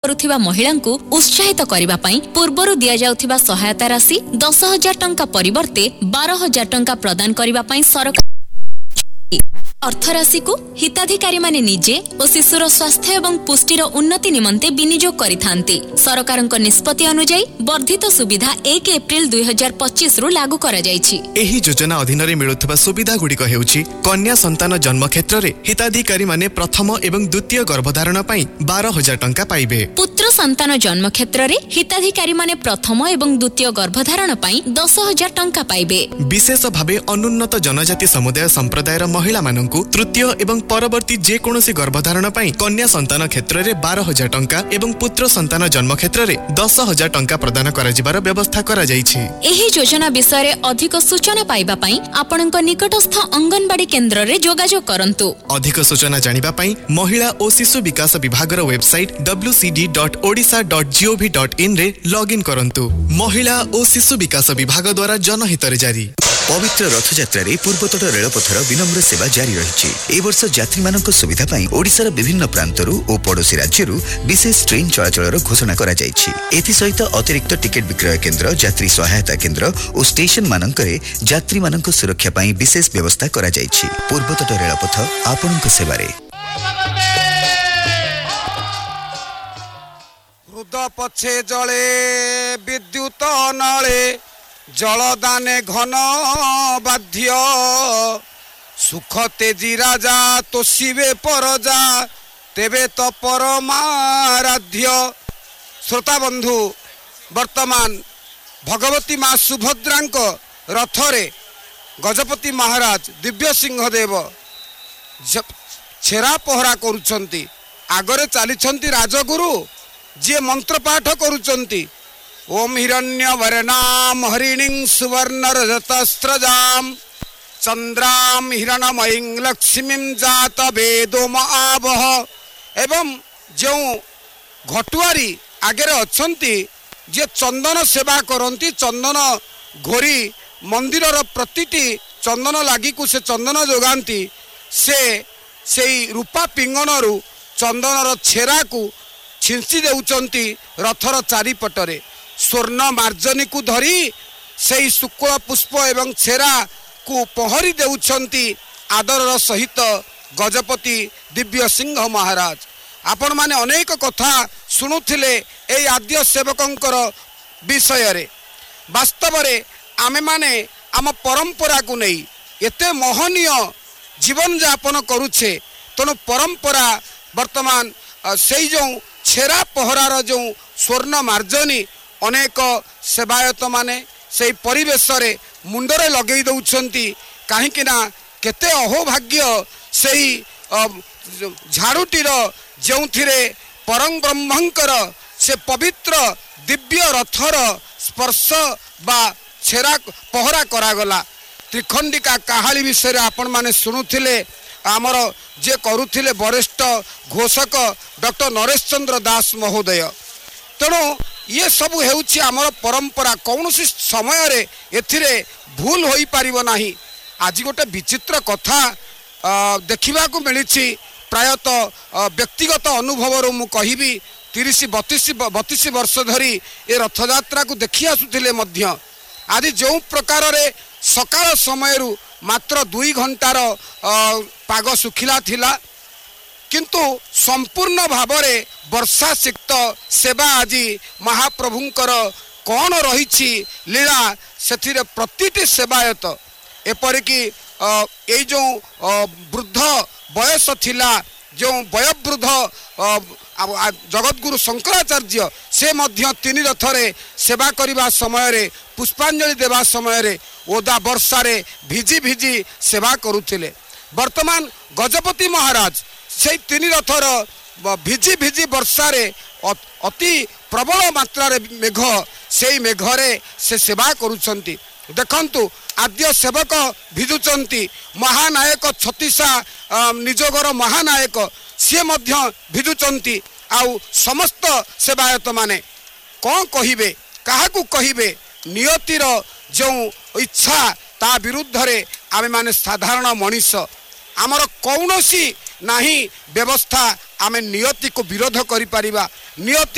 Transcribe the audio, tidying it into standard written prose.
करुथिबा महिलांकु उत्साहित करिबा पई पूर्वरु दिया जाउथिबा सहायता राशि 10,000 टंका परिवर्ते 12,000 टंका प्रदान करिबा पई सरकार अर्थराशि को हिताधिकारी माने निजे और शिशुर स्वास्थ्य एवं पुष्टिर उन्नति निमंते विनियोग करिथांती। सरकारक निष्पत्ति अनुसार वर्धित सुविधा 1 एप्रिल 2025 रु लागू करा जायछि। एही योजना अधीन रे मिलुथबा सुविधा गुडिक हेउछि कन्या संतान जन्म क्षेत्र रे हिताधिकारी माने प्रथम एवं द्वितीय गर्भधारण पई 12,000 टंका पाइबे। पुत्र संतान जन्म क्षेत्र रे हिताधिकारी माने प्रथम एवं द्वितीय गर्भधारण पई 10,000 टंका पाइबे। विशेष भावे अनुन्नत जनजाति समुदाय संप्रदायर महिला मानन तृतीय एवं परवर्ती जेकोसी गर्भधारण पई कन्या संतान क्षेत्र रे 12,000 टंका एवं पुत्र संतान जन्म क्षेत्र रे 10,000 टंका प्रदान करा जिबार व्यवस्था करा जायछि। एही योजना विषय रे अधिक सूचना पाइबा पई आपणक निकटस्थ अंगनवाड़ी केंद्र रे जोगाजोग करंतु। अधिक सूचना जानिबा पई महिला और शिशु विकास विभाग रो वेबसाइट wcd.odisha.gov.in रे लॉगिन करंतु। महिला और शिशु विकास विभाग द्वारा जनहित रे जारी। पवित्र रथयात्रा रे पूर्वतट रेलपथर विनम्र सेवा जारी रही। ए वर्ष यात्री मानक सुविधा पाई ओडिशार विभिन्न प्रांतरू और पड़ोसी राज्यरू विशेष ट्रेन चलाचल घोषणा करा जायछि। एथि सहित अतिरिक्त टिकेट विक्रय केंद्र, यात्री सहायता केंद्र और स्टेशन मानकरे यात्री मानक सुरक्षा पाई विशेष व्यवस्था करा जायछि। पूर्वतट रेलपथ आपनक सेवारे। हृद पछे जळे विद्युत नळे जलदाने घन बाध्य सुख तेजी राजा तोषिबे परजा तेबे तो परमाराध्य। श्रोता बंधु वर्तमान भगवती माँ सुभद्रांक रथरे गजपति महाराज दिव्य सिंहदेव छेरा पहरा करुछंती। आगरे चलीछंती राजगुरु जे मंत्र पाठ करुछंती। ओम हिरण्य वर्णाम हरिणीं सुवर्ण रजतस्त्रजाम चंद्राम हिरणमयीं लक्ष्मीं जात वेदोम आवह। एवं जो घटुआरी आगे अच्छी जे चंदन सेवा करती चंदन घोरी मंदिर प्रतिटी चंदन लगी को से चंदन जोगाती से रूपा पिंगणरू चंदनर छेरा को छिंची देउचंती रथर चारिपटरे। स्वर्ण मार्जनी को धरी से शुक्ल पुष्प एवं छेरा को पहरी देउछंती आदरर सहित गजपति दिव्य सिंह महाराज। आपण माने अनेक कथा शुणुथिले ए आद्य सेवकंकर विषय रे। वास्तव रे आमे माने आम परंपरा को नहीं एते मोहनीय जीवन यापन करुछे तेणु परंपरा वर्तमान से जो छेरा पहरार जो स्वर्ण मार्जनी अनेक सेवायत माने से परिवेश रे मुंडरे लगे दउछंती। काहेकि ना केते अहोभाग्य से झाड़ूटीर जो परम ब्रह्मंकर से पवित्र दिव्य रथर स्पर्श बा छेरा पहरा करागला। त्रिखंडिका काहाली विषय आपण माने शुणुथिले आमर जे करुथिले वरिष्ठ घोषक डॉक्टर नरेश चंद्र दास महोदय। तेणु ये सब हेउछि आमर परंपरा कौन सी समय रे एथिरे भूल होई परिबो नाही। आज गोटे विचित्र कथा देखा मिली प्रायतः व्यक्तिगत अनुभव मु कहिबी 30-32 वर्ष धरी ए रथयात्रा को देखी आसुथिले मध्य आज जो प्रकार रे सकाळ समय मात्र 2 घंटार पाग सुखिला थिला किंतु संपूर्ण भावरे वर्षा सिक्त सेवा आज महाप्रभुंकर कौन रही लीला से प्रतिटी सेवायत एपरिक ये जो वृद्ध बयस थिला जो वयोवृद्ध जगतगुरु शंकराचार्य से मध्य 3 रथरे सेवा करने समय रे पुष्पांजलि देवा समय रे ओदा वर्षा रे भिजी भिजी सेवा करुथिले। वर्तमान गजपति महाराज से 3 रथर भिजी भिजी वर्षा रे अति प्रबल मात्रा रे मेघ से मेघरे से सेवा करुछंती। देखंतु आद्य सेवक भिजुचंती महानायक छत्तीसा निजोगर महानायक सी मध्य भिजुचंती आउ समस्त सेवायत माने कौन कहिबे काहाकू कहिबे नियतिर जो इच्छा ता विरुद्ध रे आमे माने साधारण मनीष आमर कौनसी नाही व्यवस्था आमे नियति को विरोध करि परिबा। नियति